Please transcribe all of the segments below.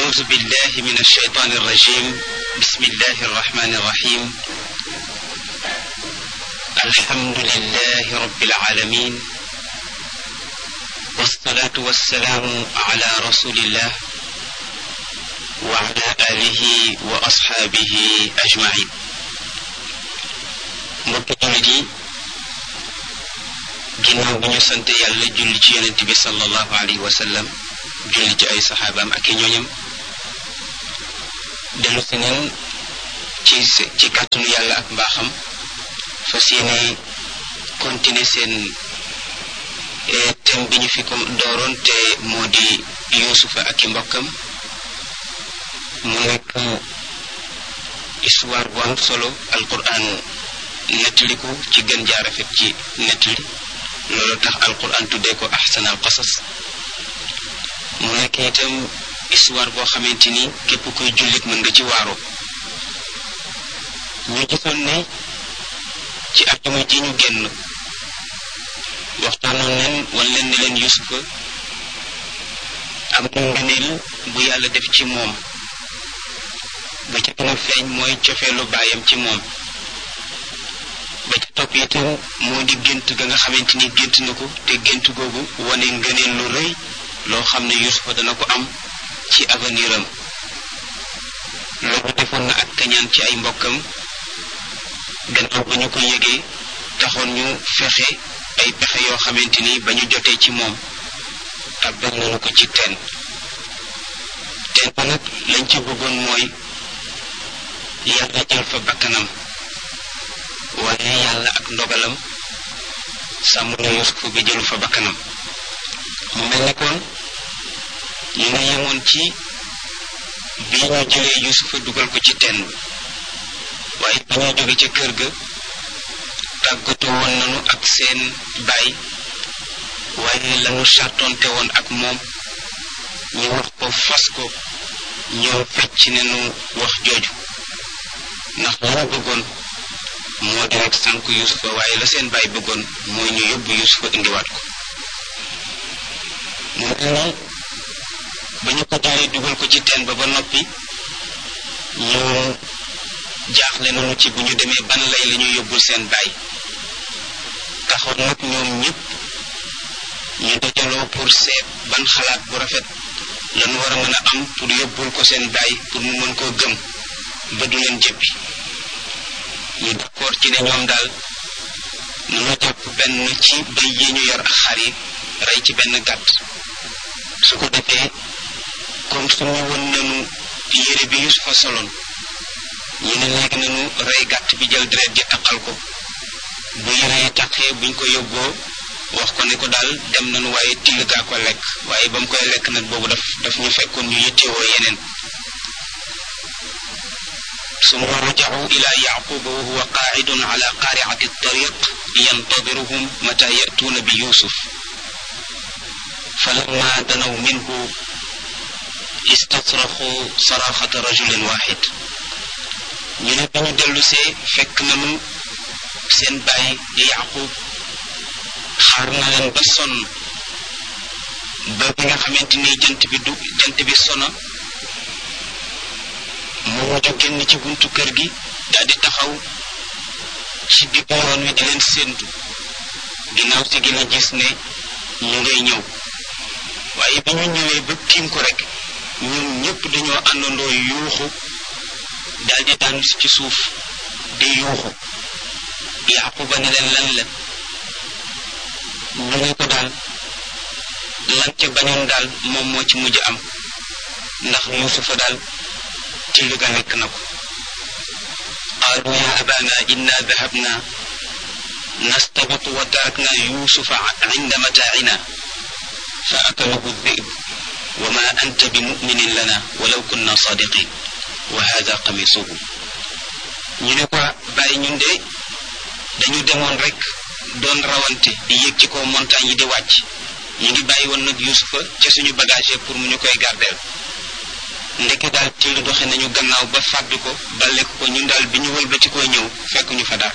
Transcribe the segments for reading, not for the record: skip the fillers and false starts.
أعوذ بالله من الشيطان الرجيم بسم الله الرحمن الرحيم الحمد لله رب العالمين والصلاة والسلام على رسول الله وعلى آله وأصحابه أجمعين mbokk jullit yi ginnaaw bi ñu sant yàlla julli ci yonent bi sallallahu alayhi wa sallam julli ci ay saxaabaam ak i ñooñam dellu si neen ci kàttanu yàlla ak mbaaxam fas yéene continuer seen thème bi ñu fi ko dooroon te moo di Yuusufa ak i mbokkam mu nekk histoire bu am solo alquran nettali ko ci gën jaar rafet ci nettali loolu tax alquran tuddee ko ahsanal qasas mu nekk itam histoire boo xamante ni képp kuy jullit mën nga ci waaroo ñu gisoon ne ci àjjuma ji ñu génn waxtaanoon leen wan leen ne leen Yusufa am na ngëneel bu yàlla def ci moom ba ca gën a feeñ mooy cofeelu baayam ci moom ba ca topp itam moo di gént ga nga xamante ni gént na ko te gént googu wane ngëneel lu rëy loo xam ne Yusufa dana ko am ci avenir am loolu defoon na ak kañaan ci ay mbokkam gannaaw ba ñu ko yëgee taxoon ñu fexe ay pexe yoo xamante ni ba ñu jotee ci moom tàbbal nañu ko ci teen ba nag lañ ci bëggoon mooy yàlla jël fa bakkanam waaye yàlla ak ndogalam sàmm na Yusufa bi jëlu fa bakkanam mu mel ni kon ñu nga yemoon ci bi ñu jëlee Yusufa dugal ko ci teen bi waaye ba ñuy jóge ca kër ga tàggatoo woon nañu ak seen baay waaye lañu sartonte woon ak moom ñu wax ko fas ko ñoom fecc nañu wax jooju ndax la ñu bëggoon moo di rek sànk Yusufa waaye la seen baay bëggoon mooy ñu yóbbu Yusufa indiwaat ko mu mel ni ba ñu ko jëlee dugal ko ci teen ba noppi ñu jaaxle nañu ci bu ñu demee ban lay la ñuy yóbbul seen baay taxoon nag ñoom ñëpp ñu dajaloo pour seet ban xalaat bu rafet lañu war a mën a am pour yóbbul ko seen baay pour mu mën koo gëm ba du leen jëppi ñu d'accord ci ne ñoom daal nañu jàpp benn ci bëy yi ñu yor ak xar yi rey ci benn gàtt su ko defee comme suñu woon nañu yére bi Yusufa soloon ñu ne léegi nañu rey gàtt bi jël deret ji taqal ko bu yére yi taqee buñ ko yóbboo wax ko ne ko daal dem nañu waaye till gaa ko lekk waaye ba mu koy lekk nag boobu daf ñu fekkoon ñu yittewoo yeneen summa raja'u ila yaquba wa huwa qa'idun ala qari'ati at-tariq yantadiruhum mata ya'tuna bi yusuf falamma danaw minhu istasraxu saraxata rajulin waxid ñu ne bi ñu dellusee fekk nañu seen baay di yaqub xaar na leen ba sonn ba bi nga xamante ni jant bi sona mu mujj génn ci buntu kër gi daal di taxaw ci diggu yoon wi di leen séentu ginnaaw si gi la gis ne ñu ngay ñëw waaye bi ñu ñëwee ba tiim ko rek ñoom ñëpp dañoo àndandoo yuuxu daal di daan ci suuf di yuuxu Yaquba ne leen lan la ñu ne ko daal lan ca bañoon daal moom moo ci mujj am ndax Yusufa daal till ga nekk na ko qaalu ya abana inna dahabna nastabiqu wa tarakna yusufa inda mataa'ina fa akalahu dhi'b wa ma anta bi mu'minin lana walaw kunna sadiqin wa hadha qamisuhu ñu ne ko bàyyi ñun de dañu demoon rek doon rawante di yéeg ci kaw montagne yi di wàcc ñu ngi bàyyi woon nag Yusufa ca suñu bagage pour mu ñu koy gardeel ndeke daal till doxe nañu gannaaw ba fàbbi ko ba lekk ko ñun daal bi ñu wëlbati koo ñëw fekk ñu fa daal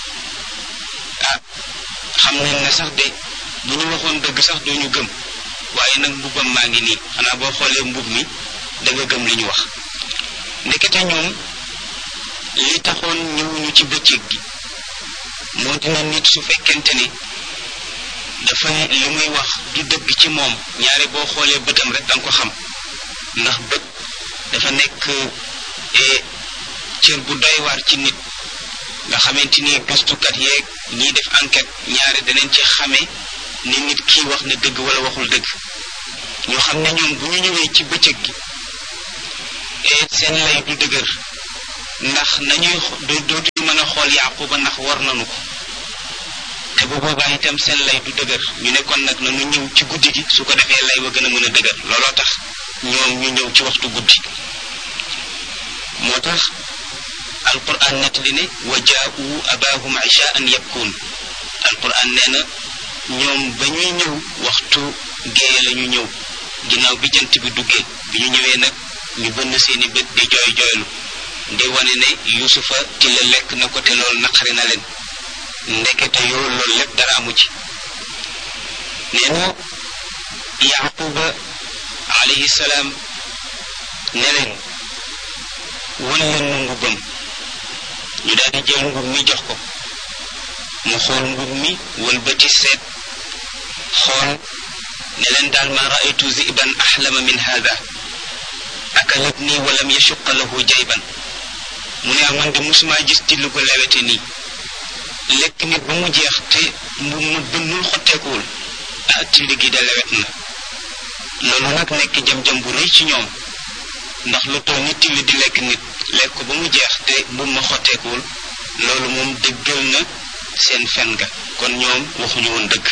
xam nañ ne sax de bu ñu waxoon dëgg sax doo ñu gëm waaye nag mbubbam maa ngi nii xanaa boo xoolee mbub mi da nga gëm li ñu wax ndekete ñoom li taxoon ñëwuñu ci bëccëg gi moo dina nit su fekkente ni dafa li muy wax du dëgg ci moom ñaare boo xoolee bëtam rek danga ko xam ndax bët dafa nekk cër bu doy waar ci nit nga xamante ni gëstukat yeeg ñiy def enquête ñaare danañ ci xamee ni nit kii wax na dëgg wala waxul dëgg ñoo xam ne ñoom bu ñu ñëwee ci bëccëg gi seen lay du dëgër ndax nañuy dootuñu mën a xool Yaquba ndax war nañu ko te bu boobaa itam seen lay du dëgër ñu ne kon nag nañu ñëw ci guddi gi su ko defee lay wa gën a mën a dëgër looloo tax ñoom ñu ñëw ci waxtu guddi moo tax alquran nettali ne wa jaa'u abaahum ishaan yabkuun alquran nee na ñoom ba ñuy ñëw waxtu géeye la ñu ñëw ginnaaw bi jant bi duggee bi ñu ñëwee nag ñu bënn seeni bët di jooy jooylu di wane ne yusufa ci la lekk na ko te loolu naqari na leen ndekete yoo loolu lépp dara amu ci nee na yaquba alayhi salaam ne leen wan leen ma mbubbam ñu daal di jël mbub mi jox ko mu xool mbub mi wëlbati seet xool ne leen daal ma raaytu ziban ahlama min hada akalatni walam yashuqa lahu jayban mu ne man de musuma gis till gu lewete nii lekk nit ba mu jeex te mbub ma bënnul xotteekuwul till gi de lewet na loolu nag nekk jam-jam bu rëy ci ñoom ndax lu toll ni till di lekk nit lekk ko ba mu jeex te mbub ma xotteekuwul loolu moom dëggal na seen fen ga kon ñoom waxuñu woon dëgg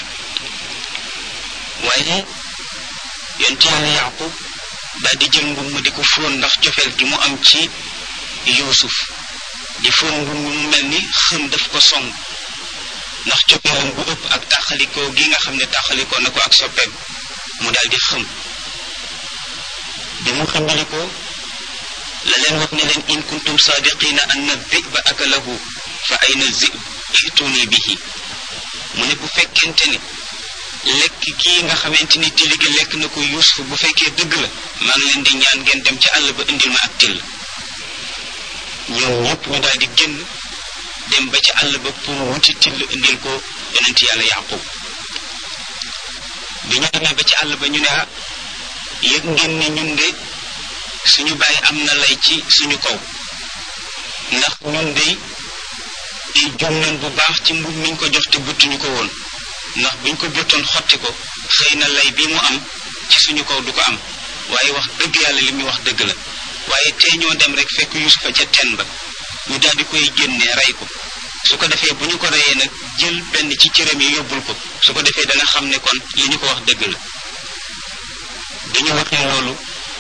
waaye yonent Yàlla Yaqub daal di jël mbub ma di ko fóon ndax cofeel gi mu am ci Yuusuf di fóon mbub mi mu mel ni xëm daf ko song ndax cofeelam bu ëpp ak taxalikoo gi nga xam ne taxalikoo na ko ak soppeem mu daal di xëm bi mu xëmbalikoo la leen wax ne leen in kuntum saadiqina anna dhi'ba akalahu fa ayna dhib ituni bihi mu ne bu fekkente ni lekk kii nga xamante ni till gi lekk na ko Yuusuf bu fekkee dëgg la maa ngi leen di ñaan ngeen dem ci àll ba indil ma ak till ñoom ñëpp ñu daal di génn dem ba ci àll ba pour wuti till indil ko yonent Yàlla Yaqub bi ñu demee ba ci àll ba ñu ne yëg ngeen ne ñun de suñu baay am na lay ci suñu kaw ndax ñun de jum nañ bu baax ci mbub miñ ko jox te buttuñu ko woon ndax buñ ko buttoon xotti ko xëy na lay bi mu am ci suñu kaw du ko am waaye wax dëgg yàlla li muy wax dëgg la waaye tey ñoo dem rek fekk Yusufa ca teen ba ñu daal di koy génnee rey ko su ko defee bu ñu ko reyee nag jël benn ci cëram yi yóbbul ko su ko defee dana xam ne kon li ñu ko wax dëgg la bi ñu waxee loolu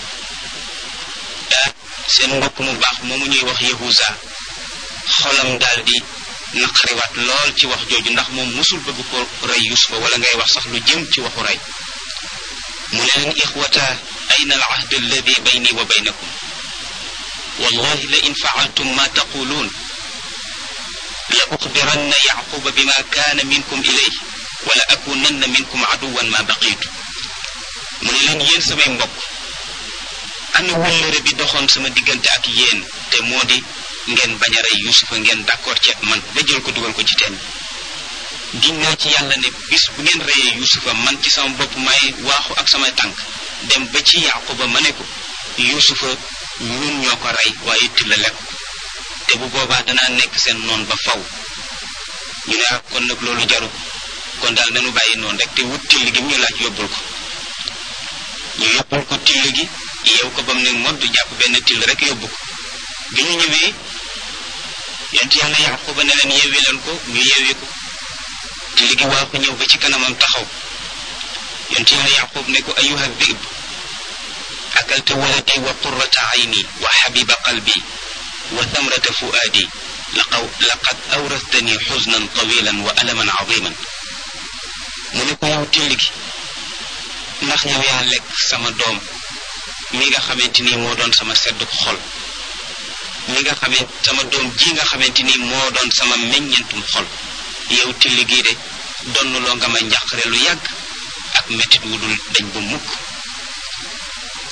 seen mbokk mu baax moomu ñuy wax Yahuza xolam daal di naqariwaat lool ci wax jooju ndax moom musul bëgg ko rey Yusufa wala ngay wax sax lu jëm ci waxu rey mu ne leen ixwata ayna al ahd alladi bayni wa baynakum wallahi la in faaltum ma taquluun la uxbiranna yaquba bima kaana minkum ilayh wala akunanna minkum aduwan ma baqitu mu ne leen yéen samay mbokk ana wëllëre bi doxoon sama diggante ak yéen te moo di ngeen bañ a rey Yusufa ngeen d'accord ci man ba jël ko dugal ko ci teen giñ naa ci yàlla ne bis bu ngeen reyee Yusufa man ci sama bopp may waaxu ak samay tànk dem ba ci Yaquba ma ne ko Yusufa ñun ñoo ko rey waaye till la lekk te bu boobaa danaa nekk seen noon ba faw ñu ne ak kon nag loolu jaru kon daal nañu bàyyi noonu rek te wut till gi mu ñu laaj yóbbul ko ñu yóbbul ko till gi yeew ko ba mu ne modd jàpp benn till rek yóbbu ko bi ñu ñëwee yonent Yàlla Yaquba ne leen yeewi leen ko ñu yeewi ko till gi waa ko ñëw ba ci kanamam taxaw yonent Yàlla Yaqub ne ko ayuha dhib akalta waladi wa qurrata ayni wa habiba qalbi wa thamrata fuadi laqad awrastani xusnan tawilan wa alaman aziman mu ne ko yow till gi ndax yow yaa lekk sama doom mi nga xamante ni moo doon sama sedd xol mi nga xamante sama doom ji nga xamante ni moo doon sama meññentum xol yow till gii de donnuloo nga ma njàqare lu yàgg ak mettit wu dul dañ bu mukk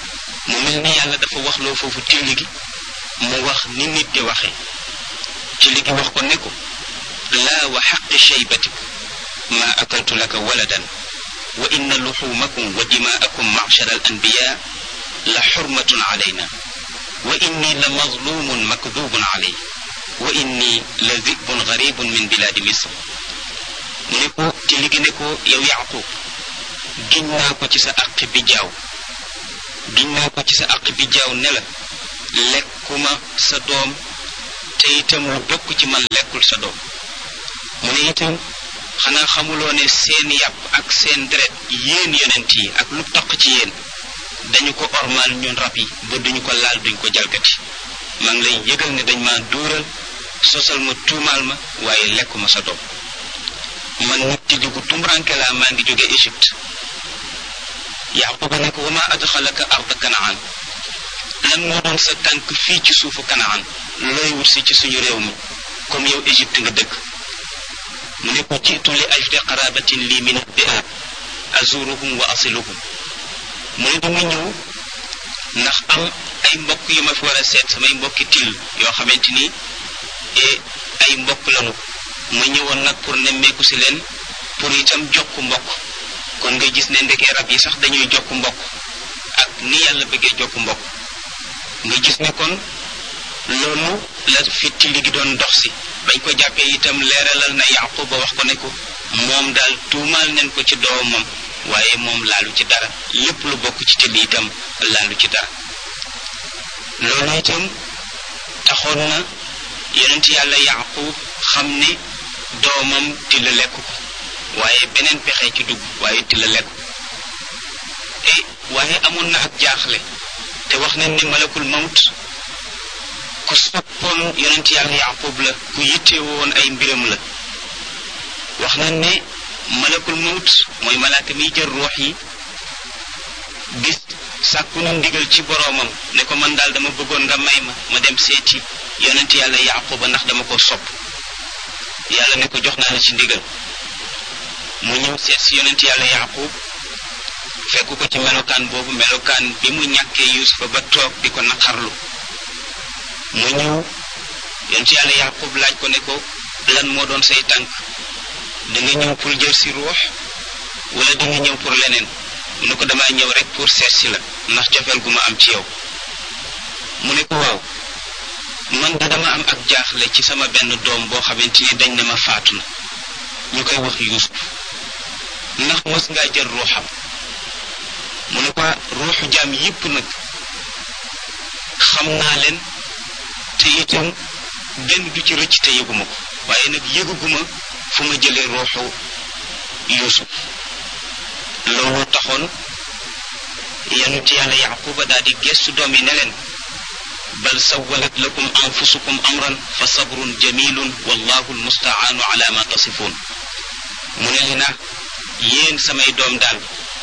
mu mel ni yàlla dafa waxloo foofu tilli gi mu wax ni nit di waxee tilli gi wax ko ne ko laa wa xaqi shaybatik ma akaltu laka waladan wa inna luxumakum wa dimaakum macshara al anbiya la xurmatun alayna wa inni la mazlumun makdubun alay wa inni la zibun garibun min biladi misr mu ne ko tilli gi ne ko yow Yaqub giñ naa ko ci sa aq bi jaaw giñ naa ko ci sa aq bi jaaw ne la lekkuma sa doom te itam lu bokk ci man lekkul sa doom mu ne itam xanaa xamuloo ne seen yàpp ak seen deret yéen yonent yi ak lu toq ci yéen dañu ko ormaal ñun rab yi ba duñu ko laal duñ ko jalgati maa ngi lay yëgal ne dañ ma duural sosal ma tuumaal ma waaye lekkuma sa doom man nit ci dugg tumranke laa maa ngi jóge Égypte Yaquba ne ko wa ma adxalaka arda Kanaan lan moo doon sa tànk fii ci suufu Kanaan looy wut si ci suñu réew mi comme yow Égypte nga dëkk mu ne ko jiitu li ajli qarabatin lii min ad-di'ab azuruhum wa asiluhum mu ne dama ñëw ndax am ay mbokk yu ma fi war a seet samay mbokki til yoo xamante ni ay mbokk lanu ma ñëwoon nag pour nemmeeku si leen pour itam jokk mbokk kon nga gis ne ndekee rab yi sax dañuy jokk mbokk ak ni yàlla bëggee jokk mbokk nga gis ne kon loolu la fi tilli gi doon dox si bañ ko jàppee itam leeralal na Yaquba wax ko ne ko moom daal tuumaal nañ ko ci doomam waaye moom laalu ci dara lépp lu bokk ci tilli itam laalu ci dara loolu itam taxoon na yonent yàlla Yaqub xam ne doomam tilla lekk ko waaye beneen pexe ci dugg waaye tilla lekk ko waaye amoon na ak jaaxle te wax nañ ne malakul mawt ku soppoon yonent yàlla Yaqub la ku yittewoon ay mbiram la wax nañ ne malakul mawt mooy malaaka miy jël ruux yi bis sàkku na ndigal ci boroomam ne ko man daal dama bëggoon nga may ma dem seeti yonent yàlla Yaquba ndax dama ko sopp yàlla ne ko jox naa la ci ndigal mu ñëw seet si yonent yàlla Yaqub fekku ko ci melokaan boobu melokaan bi mu ñàkkee Yuusufa ba toog di ko naqarlu mu ñëw yonent yàlla Yaqub laaj ko ne ko lan moo doon say tànk da nga ñëw pour jël si ruux wala da nga ñëw pour leneen mu ne ko damaa ñëw rek pour seet si la ndax cofeel gu ma am ci yow mu ne ko waaw man da dama am ak jaaxle ci sama benn doom boo xamante ni dañ ne ma faatu na ñu koy wax Yuusuf ndax mos ngaa jël ruuxam mu ne ko ruuxu jaam yépp nag xam naa leen te itam benn du ci rëcc te yëguma ko waaye nag yëguguma fu ma jëlee ruuxu Yuusuf loolu taxoon yonent yàlla Yaquba daal di gestu doom yi ne leen bal sawwalat lakum anfusukum amran fa sabrun jamilun wallahu almustaanu ala ma tasifun mu ne leen yéen samay doom daal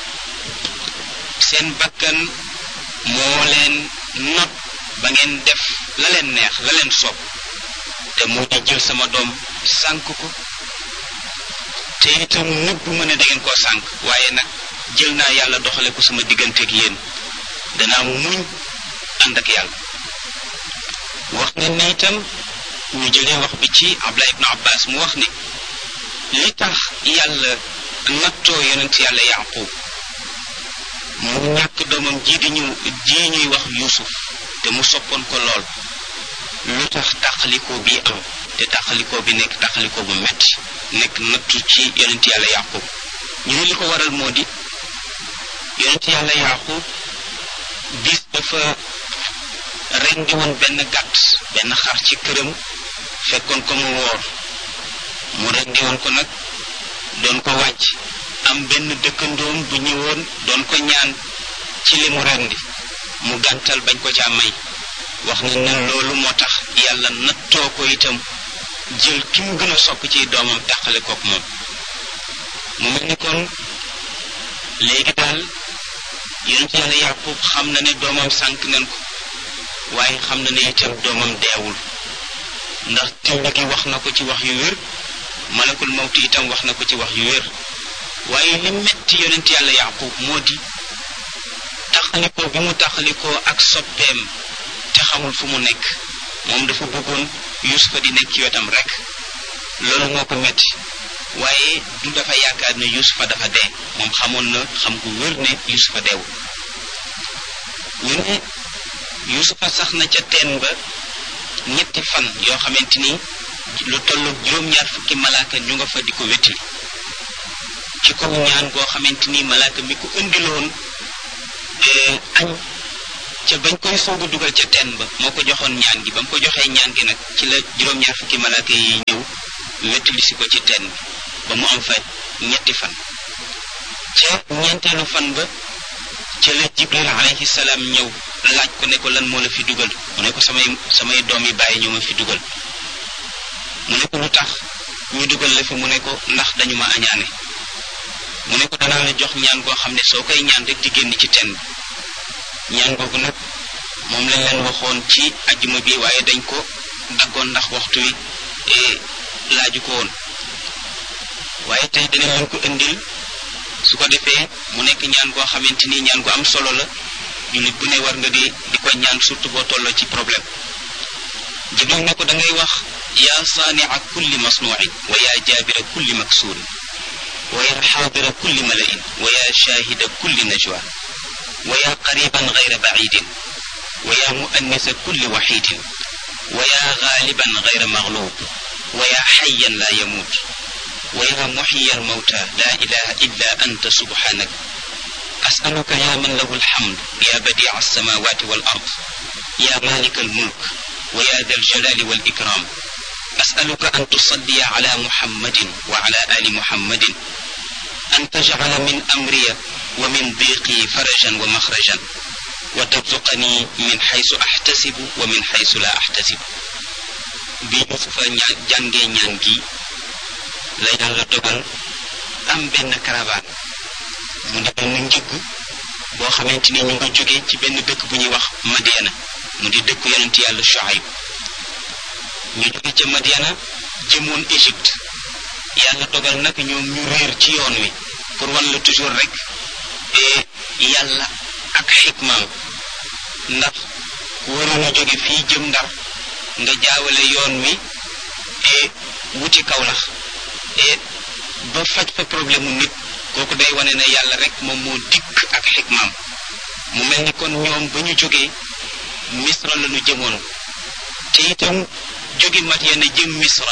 seen bakkan moo leen not ba ngeen def la leen neex la leen soob te moo di jël sama doom sànk ko te itam nëbbu ma ne da ngeen koo sànk waaye nag jël naa yàlla doxale ko sama digganteeg yéen danaa muñ ànd ak yàlla wax ne ne itam ñu jëlee wax bi ci Abdullah ibn Abbas mu wax ne li tax yàlla nattoo yonent yàlla Yaqub mu ñàkk doomam ji ñuy wax Yuusuf te mu soppoon ko lool lu tax tàqalikoo bi am te tàqalikoo bi nekk tàqalikoo bu metti nekk nattu ci yonent yàlla Yaqub ñu ne li ko waral moo di yonent yàlla Yaqub bis dafa rendi woon benn gàtt benn xar ci këram fekkoon ko mu woor mu rendi woon ko nag doon ko wàcc am benn dëkkandoom bu ñëwoon doon ko ñaan ci li mu rendi mu gàntal bañ ko caa may wax na ne loolu moo tax yàlla nattoo ko itam jël ki mu gën a sopp ci doomam tàqale kook moom mu mel ni kon léegi daal yonent yàlla Yaqub xam na ne doomam sànk nañ ko waaye xam na ne itam doomam deewul ndax tilli gi wax na ko ci wax yu wér malakul mawti itam wax na ko ci wax yu wér waaye li metti yonent yàlla Yaqub moo di taxalikoo bi mu taxalikoo ak soppeem te xamul fu mu nekk moom dafa bëggoon Yuusufa di nekk ci wetam rek loolu moo ko metti waaye du dafa yaakaar ne Yuusufa dafa dee moom xamoon na xam gu wér ne Yuusufa deewul ñu ne Yuusufa sax na ca teen ba ñetti fan yoo xamante ni lu tollu juróom-ñaar fukki malaaka ñu nga fa di ko wettili ci kaw ñaan goo xamante ni malaaka mi ko indiloon añ ca bañ koy soog a dugal ca teen ba moo ko joxoon ñaan gi ba mu ko joxee ñaan gi nag ci la juróom-ñaar fukki malaaka yi ñëw wettili si ko ci teen bi ba mu am fa ñetti fan ca ñeenteelu fan ba ca la Jibril alayhi salaam ñëw laaj ko ne ko lan moo la fi dugal mu ne ko samay doom yi bàyyi ñu ma fi dugal mu ne ko lu tax ñu dugal la fi mu ne ko ndax dañu ma añaane mu ne ko danaa la jox ñaan goo xam ne soo koy ñaan rek di génn ci teen bi ñaan googu nag moom lañ leen waxoon ci ajjuma bi waaye dañ ko daggoon ndax waxtu wi laaju ko woon waaye tey dinañ leen ko indil su ko defee mu nekk ñaan goo xamante ni ñaan gu am solo la jullit bu ne war nga di ko ñaan surtout boo tolloo ci problème Jibril ne ko da ngay wax yaa saania kulli masnuin wa yaa jaabira kulli maksuurin wa yaa xaadira kulli malain wa yaa shaahida kulli najwa wa yaa qariban gayra bacidin wa yaa muannisa kulli waxidin wa yaa gaaliban gayra maglub wa yaa xayan laa yamuut wa yaa muxyiya almawta laa ilaha illa anta subhanak أسألك يا من له الحمد يا بديع السماوات والأرض يا مالك الملك ويا ذا الجلال والإكرام أسألك أن تصلي على محمد وعلى آل محمد أن تجعل من أمري ومن ضيقي فرجا ومخرجا وترزقني من حيث أحتسب ومن حيث لا أحتسب بيوسف جانجي ñangi la Yàlla dogal am benn caravane mu di benn njëgg boo xamante ni ñu nga jógee ci benn dëkk bu ñuy wax Madiana mu di dëkk yonent Yàlla Shuayb ñu jóge ca Madiana jëmoon Égypte Yàlla dogal nag ñoom ñu réer ci yoon wi pour wan la toujours rek Yàlla ak xikmaam ndax waroon a jóge fii jëm Ndar nga jaawale yoon wi wuti Kawlax ba faj fa problème mu nit kooku day wane ne yàlla rek moom moo dikk ak xikmaam mu mel ni kon ñoom ba ñu jógee Misra la ñu jëmoon te itam jóge Madyana jëm Misra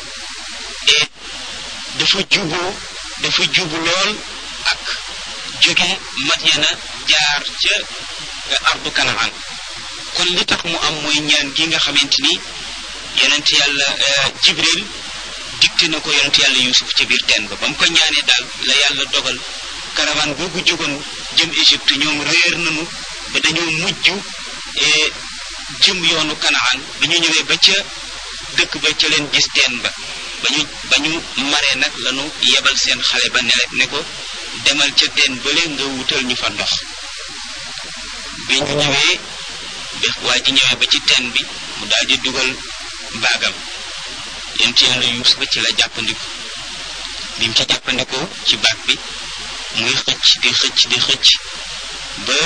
dafa jubu lool ak jóge Madyana jaar ca ardu Kanaan kon li tax mu am mooy ñaan gi nga xamante ni yonent Yàlla Jibril dikte na ko yonent Yàlla Yuusuf ci biir teen ba mu ko ñaanee daal la Yàlla dogal caravane googu jógoon jëm Égypte ñoom réer nañu ba dañoo mujj jëm yoonu Kanaan bi ñu ñëwee ba ca dëkk ba ca leen gis teen ba ba ñu maree nag lañu yebal seen xale ba ne ko demal ca teen bële nga wutal ñu fa ndox bi ñu ñëwee waa ji ñëwee ba ci teen bi mu daal di dugal baagam yonent Yàlla Yuusuf ci la jàppandiku bi mu ci jàppandikoo ci baag bi muy xëcc di xëcc ba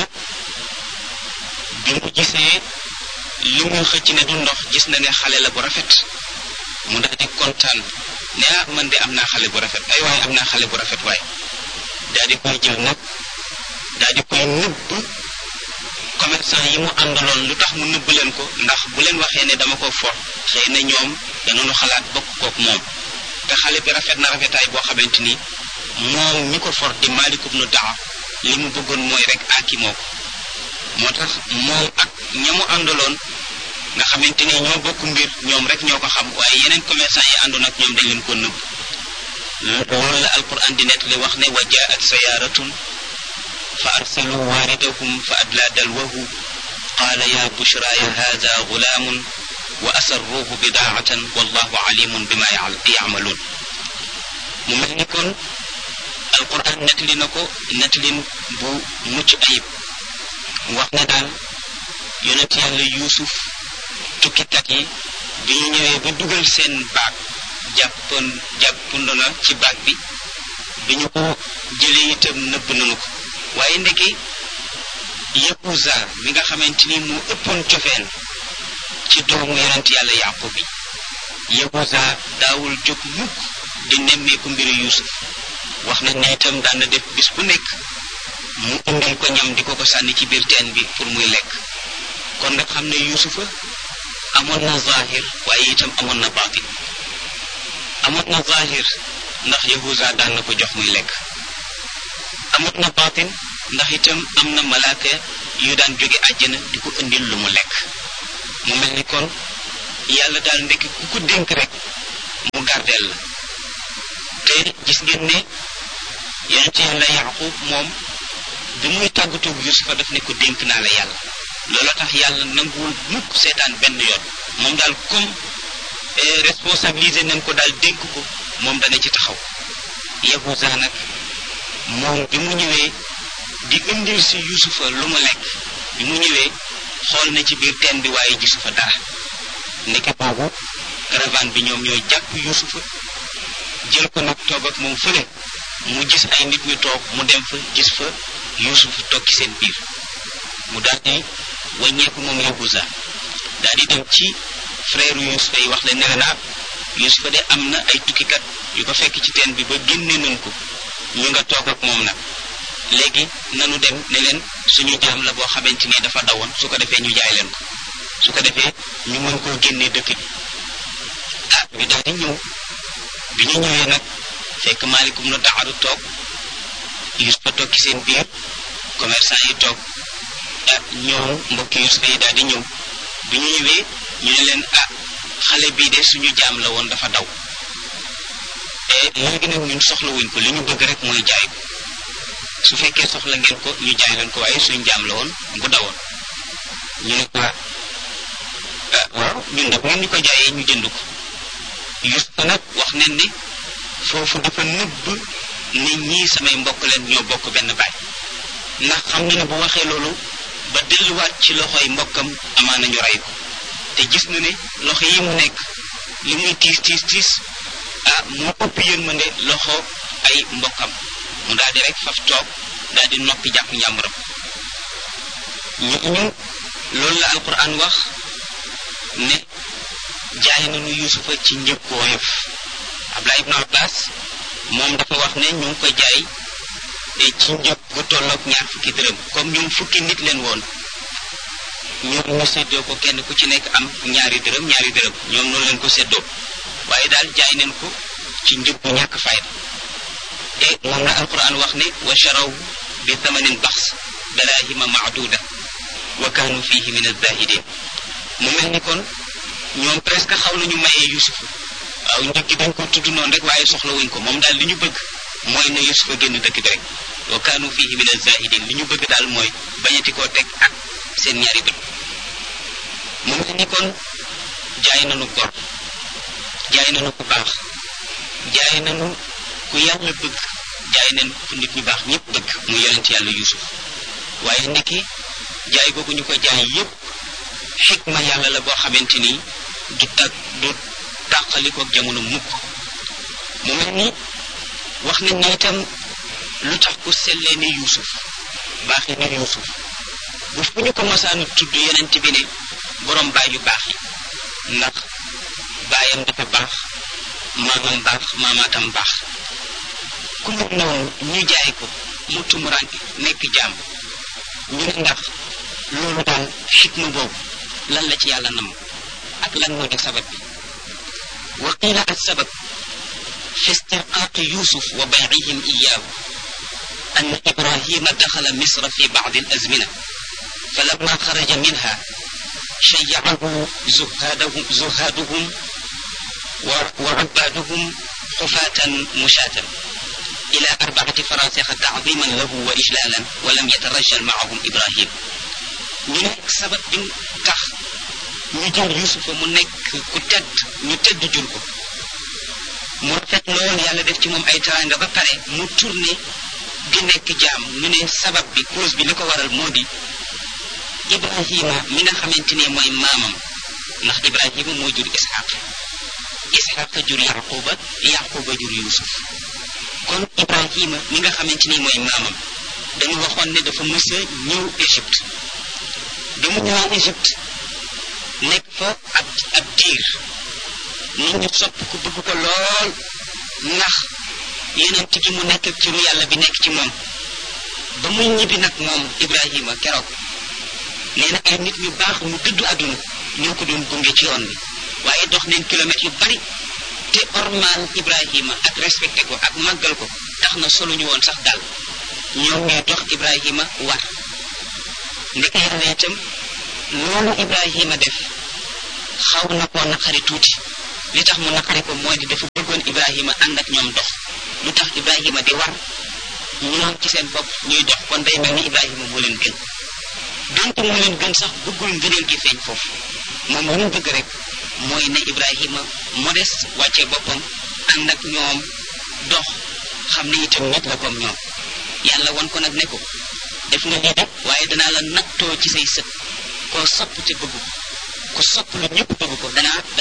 bi mu gisee li muy xëcc ne du ndox gis na ne xale la bu rafet mu daal di kontaan ne man de am naa xale bu rafet ay waaye am naa xale bu rafet waaye daal di koy jël nag daal di koy nëbb commerçant yi mu àndaloon lu tax mu nëbb leen ko ndax bu leen waxee ne dama ko for xëy na ñoom danañu xalaat bokk kook moom te xale bi rafet na rafetaay boo xamante ni moom mi ko for di Maalik ibnu Daa li mu bëggoon mooy rek aki moo ko moo tax moom ak ña mu àndaloon nga xamante ni ñoo bokk mbir ñoom rek ñoo ko xam waaye yeneen commerçant yi àndoon ak ñoom dañ leen ko nëbb loolu la alquran di nettali wax ne wa jaat sayaaratun fa arsalu waaridahum fa adla dalwahu qaala ya bushraya hada gulaamun wa asarruhu bidaatan wallahu alimun bima yacmaluun mu mel ni kon alquran nettali na ko nettalin bu mucc ayib wax ne daal yonent Yàlla Yuusuf tukkikat yi bi ñu ñëwee ba dugal seen baag jàppandoo na ci baag bi ñu ko jëlee itam nëbb nañu ko waaye ndeke Yahuza mi nga xamante ni moo ëppoon cofeel ci doomu yonent yàlla Yaqub bi. Yahuza daawul jóg mukk di nemmeeku mbiru Yuusuf, wax na ne itam daan na def bis bu nekk mu indil ko ñam di ko sànni ci biir teen bi pour muy lekk. kon nag xam ne Yuusufa amoon na zahir waaye itam amoon na baatin. amoon na zahir ndax Yahuza daan na ko jox muy lekk, amoon na baatin ndax itam am na malaaka yu daan jóge àjjana di ko indil lu mu lekk. mu mel ni kon yàlla daal ndekki ku ko dénk rek mu gardeel la. te gis ngeen ne yonent yàlla Yaqub moom bi muy tàggatoog Yuusufa daf ne ko dénk naa la yàlla. loola tax yàlla nanguwul mukk seetaan benn yoon, moom daal comme responsabilisé nañ ko daal dénk ko, moom dana ci taxaw. Yahuza nag moom bi mu ñëwee di indil si Yuusufa lu mu lekk, bi mu ñëwee xool na ci biir teen bi waaye gisu fa dara. ndeke boobu caravane bi ñoom ñooy jàpp Yuusufa jël ko nag toog ak moom fële, mu gis ay nit ñu toog mu dem fa gis fa Yuusufa toog ci seen biir. mu daal di wàññeeku moom Yahuza daal di dem ci frère Yuusufa yi wax leen ne leen Yuusufa de am na ay tukkikat yu ko fekk ci teen bi ba génne nañ ko, ñu nga toog ak moom nag. léegi nanu dem ne leen suñu jaam la boo xamante ni dafa dawoon, su ko defee ñu jaay leen ko, su ko defee ñu mën koo génnee dëkk bi. ñu daal di ñëw. bi ñu ñëwee nag fekk Maalik ibn Daxaar toog, Yuusufa toog ci seen biir, commerçant yi toog. ñoom mbokki Yuusufa yi daal di ñëw. bi ñu ñëwee ñu ne leen xale bii de suñu jaam la woon dafa daw, te léegi nag ñun soxla wuñ ko, li ñu bëgg rek mooy jaay ko. su fekkee soxla ngeen ko ñu jaay leen ko, waaye suñu jaam la woon bu dawoon. ñu ne ko waaw ñun nag ngeen ñu ko jaayee ñu jënd ko. Yuusufa nag wax nañ ne foofu dafa nëbb nit ñi samay mbokk leen, ñoo bokk benn baay, ndax xam na ne bu waxee loolu ba delluwaat ci loxoy mbokkam amaana ñu rey ko. te gis na ne loxo yi mu nekk li muy tiis moo ëpp yërmande loxo ay mbokkam. mu daal di rek faf toog daal di noppi jàpp njàmburam. ñu loolu la alquran wax ne jaay nañu Yuusufa ci njëg ku woyof. Abdullah ibn Abbas moom dafa wax ne ñu ngi ko jaay ci njëg gu tolloog 20 dërëm, comme ñoom fukki nit leen woon, ñoom ñu séddoo ko kenn ku ci nekk am 2 dërëm ñoom noonu leen ko séddoo, waaye daal jaay nañ ko ci njëg bu ñàkk fayda. te moom la alquran wax ne wa sharaw bi thamanin baxs darahima maaduda wa kaanu fihi min azahidin. mu mel ni kon ñoom presque xaw nañu mayee Yuusufa. waaw njëg gi dañ ko tudd noonu rek waaye soxla wuñ ko, moom daal li ñu bëgg mooy ne Yuusufa génn dëkk bi rek. wa kaanu fihi min azahidin, li ñu bëgg daal mooy bañati koo teg ak seen ñaari bët. mu mel ni kon jaay nañu gor, jaay nañu ku baax, jaay nañu ku yàlla bëgg, jaay nañ ku nit ñu baax ñëpp bëgg, mu yonent yàlla Yuusuf. waaye ndekki jaay googu ñu ko jaay yépp xikma yàlla la boo xamante ni du tàqalikook jamono mukk. mu mel ni wax nañ ne itam lu tax ku sellee ni Yuusuf baaxee ni Yuusuf, bu fu ñu ko mosaan tudd yonent bi ne borom baay yu baax yi, ndax baayam dafa baax, maamam baax, maamaatam baax. ku mu noonu ñu jaay ko mu tumuraanke nekk jaam, ñu ne ndax loolu daal xikma boobu lan la ci yàlla nam ak lan moo di sabab bi. wa qiila as-sabab fi istirqaaqi Yuusuf wa bay'ihim iyyaahu anna Ibrahima daxala Misra fi ba'di al-azmina falamma xaraja minha shayyacahu zuhaaduhum wa ubaaduhum xufaatan mushaatan ila 4 farasixa ta'ziman lahu wa ijlalan wa lam yatarajjal ma'ahum Ibrahim. ñu nekk sabab bi tax ñu jël Yuusufa mu nekk ku tedd, ñu tedd jur ko mu rafet lool, yàlla def ci moom ay teraanga ba pare mu tourné di nekk jaam. ñu ne sabab bi, cause bi li ko waral moo di Ibrahima mi nga xamante ne mooy maamam, ndax Ibrahima moo jur Isxaq jur Yaquba jur Yuusuf. kon Ibrahima mi nga xamante ni mooy maamam dañu waxoon ne dafa mës a ñëw Égypte bi mu ñëwee Égypte nekk fa ab diir nit ñi sopp ko bëgg ko lool ndax yenent gi mu nekk ci ru yàlla bi nekk ci moom ba muy ñibbi nag moom Ibrahima keroog nee na ay nit ñu baax ñu dëddu àdduna ñoo ko doon gunge ci yoon bi waaye dox nañ kilomètres yu bari te ormal Ibrahima ak respecté ko ak màggal ko tax na solo ñu woon sax daal ñoom ñuy dox Ibrahima war ndeke yàlla itam loolu Ibrahima def xaw na koo naqari tuuti li tax mu naqari ko mooy di dafa bëggoon Ibrahima ànd ak ñoom dox lu tax Ibrahima di war ñoom ci seen bopp ñuy dox kon day mel ni Ibrahima moo leen gën donte moo leen gën sax bëggul ngëneel gi feeñ foofu moom lu mu bëgg rek mooy ne Ibrahima modeste wàccee boppam ànd ak ñoom dox xam ne itam nit la comme ñoom yàlla won ko nag ne ko def nga lii de waaye danaa la nattoo ci say sët koo sopp te bëgg ko ku sopp lu ñëpp bëgg ko danaa